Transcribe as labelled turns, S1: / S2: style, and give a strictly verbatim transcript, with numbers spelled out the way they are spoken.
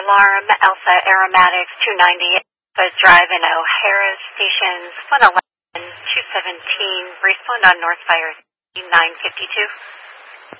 S1: alarm, Alpha Aromatics two ninety, Buzz Drive and O'Hara stations one eleven, two seventeen, respond on North Fire nine fifty-two.